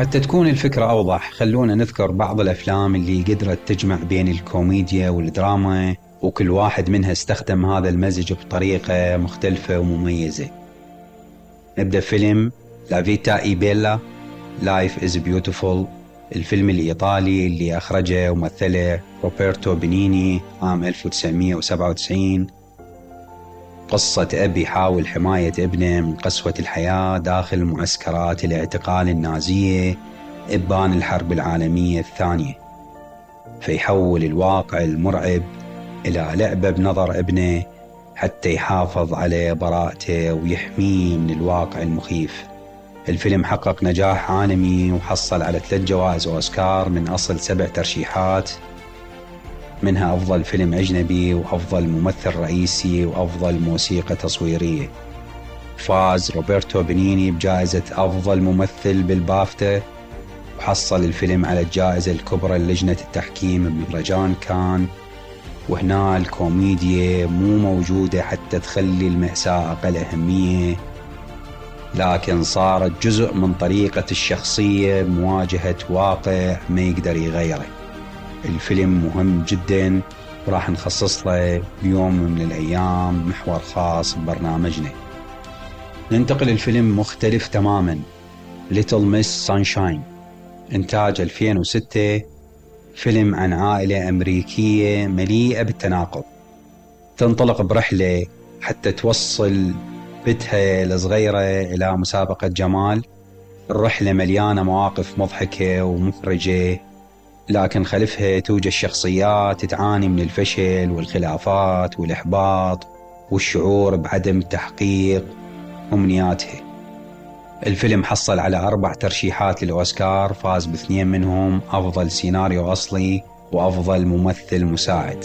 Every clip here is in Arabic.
حتى تكون الفكرة أوضح، خلونا نذكر بعض الأفلام اللي قدرت تجمع بين الكوميديا والدراما، وكل واحد منها استخدم هذا المزج بطريقة مختلفة ومميزة. نبدأ فيلم لا فيتا إي بيلا لايف إز بيوتيفول، الفيلم الإيطالي اللي أخرجه ومثله روبرتو بينيني عام 1997. قصة أب يحاول حماية ابنه من قسوة الحياة داخل معسكرات الاعتقال النازية إبان الحرب العالمية الثانية، فيحول الواقع المرعب إلى لعبة بنظر ابنه حتى يحافظ على براءته ويحميه من الواقع المخيف. الفيلم حقق نجاح عالمي وحصل على 3 جوائز أوسكار من أصل 7 ترشيحات، منها أفضل فيلم أجنبي وأفضل ممثل رئيسي وأفضل موسيقى تصويرية. فاز روبرتو بينيني بجائزة أفضل ممثل بالبافتا، وحصل الفيلم على الجائزة الكبرى للجنة التحكيم بمهرجان كان. وهنا الكوميديا مو موجودة حتى تخلي المأساة أقل أهمية، لكن صارت جزء من طريقة الشخصية بمواجهة واقع ما يقدر يغيره. الفيلم مهم جدا وراح نخصص له بيوم من الأيام محور خاص ببرنامجنا. ننتقل الفيلم مختلف تماما، Little Miss Sunshine، إنتاج 2006، فيلم عن عائلة أمريكية مليئة بالتناقض، تنطلق برحلة حتى توصل بنتها الصغيرة إلى مسابقة جمال. الرحلة مليانة مواقف مضحكة ومحرجة، لكن خلفها توجد شخصيات تعاني من الفشل والخلافات والإحباط والشعور بعدم تحقيق أمنياتها. الفيلم حصل على 4 ترشيحات للأوسكار، فاز ب2 منهم أفضل سيناريو أصلي وأفضل ممثل مساعد.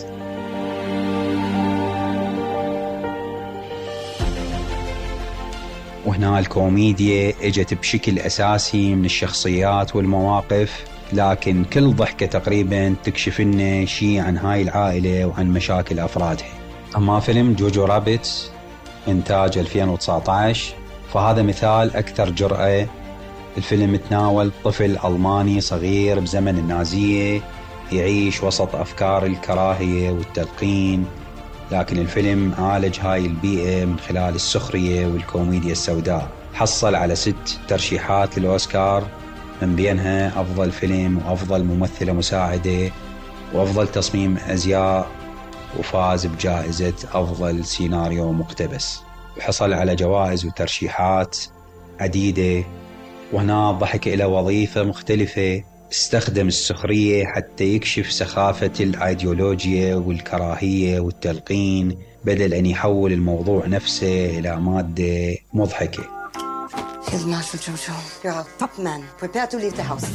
وهنا الكوميديا اجت بشكل أساسي من الشخصيات والمواقف، لكن كل ضحكة تقريبا تكشف لنا شيء عن هاي العائلة وعن مشاكل أفرادها. أما فيلم جوجو رابيت إنتاج 2019 فهذا مثال أكثر جرأة. الفيلم تناول طفل ألماني صغير بزمن النازية يعيش وسط أفكار الكراهية والتلقين، لكن الفيلم عالج هاي البيئة من خلال السخرية والكوميديا السوداء. حصل على 6 ترشيحات للأوسكار، من بينها أفضل فيلم وأفضل ممثلة مساعدة وأفضل تصميم أزياء، وفاز بجائزة أفضل سيناريو مقتبس، وحصل على جوائز وترشيحات عديدة. وهنا ضحك إلى وظيفة مختلفة، استخدم السخرية حتى يكشف سخافة الأيديولوجيا والكراهية والتلقين، بدل أن يحول الموضوع نفسه إلى مادة مضحكة. Here's Marshal Jojo. You're a top man. Prepare to leave the house.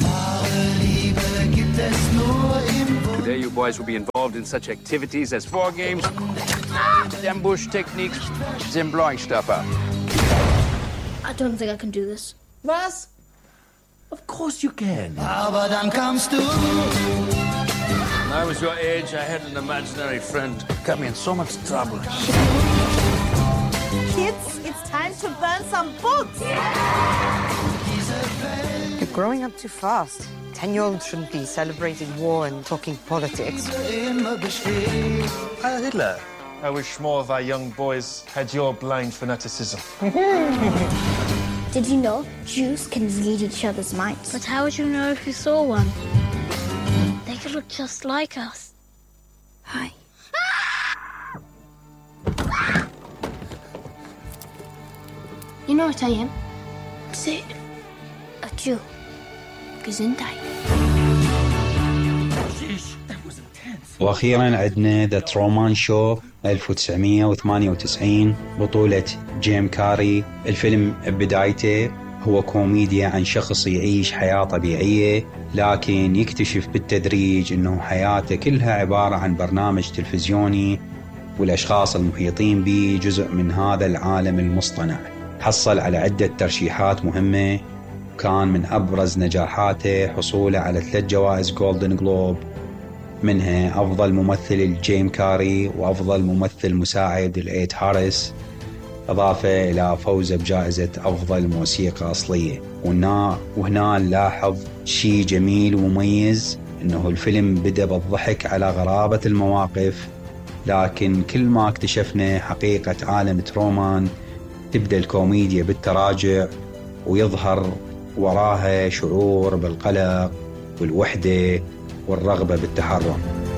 Today you boys will be involved in such activities as war games, ambush techniques, and blowing stuff up. I don't think I can do this. Was? Of course you can. Aber dann kamst du. When I was your age, I had an imaginary friend. Got me in so much trouble. Kids, it's time to burn some books. You're growing up too fast. 10-year-olds shouldn't be celebrating war and talking politics. Heil Hitler. I wish more of our young boys had your blind fanaticism. Did you know Jews can read each other's minds? But how would you know if you saw one? They could look just like us. Hi. You know what I am? Say it. A Jew. Gesundheit. وأخيرا عندنا The Truman Show 1998 بطولة جيم كاري. الفيلم بدايته هو كوميديا عن شخص يعيش حياة طبيعية، لكن يكتشف بالتدريج أنه حياته كلها عبارة عن برنامج تلفزيوني، والأشخاص المحيطين به جزء من هذا العالم المصطنع. حصل على عدة ترشيحات مهمة، وكان من أبرز نجاحاته حصوله على 3 جوائز جولدن جلوب، منها أفضل ممثل الجيم كاري وأفضل ممثل مساعد الإيد هاريس. إضافة إلى فوزه بجائزة أفضل موسيقى أصلية. وهنا نلاحظ شيء جميل ومميز، إنه الفيلم بدأ بالضحك على غرابة المواقف، لكن كل ما اكتشفنا حقيقة عالم ترومان تبدأ الكوميديا بالتراجع، ويظهر وراها شعور بالقلق والوحدة والرغبة بالتحرر.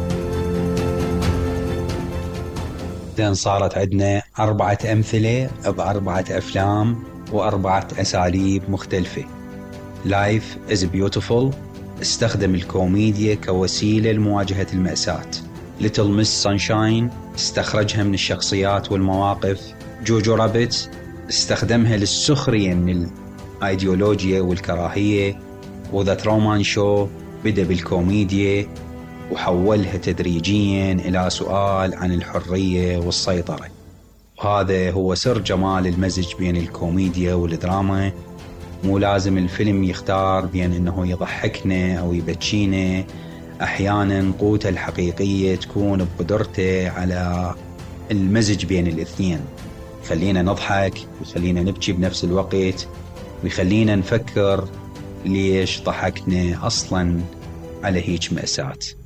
إذن صارت عندنا 4 أمثلة ب4 أفلام و4 أساليب مختلفة. Life is Beautiful استخدم الكوميديا كوسيلة لمواجهة المأساة. Little Miss Sunshine استخرجها من الشخصيات والمواقف. جوجو رابت استخدمها للسخرية من الأيديولوجيا والكراهية. وذا ترومان شو بدأ بالكوميديا وحولها تدريجيا إلى سؤال عن الحرية والسيطرة. وهذا هو سر جمال المزج بين الكوميديا والدراما. مو لازم الفيلم يختار بين أنه يضحكنا أو يبكينا، أحيانا قوته الحقيقية تكون بقدرته على المزج بين الاثنين، يخلينا نضحك ويخلينا نبكي بنفس الوقت، ويخلينا نفكر ليش ضحكنا أصلا على هيج مأساة.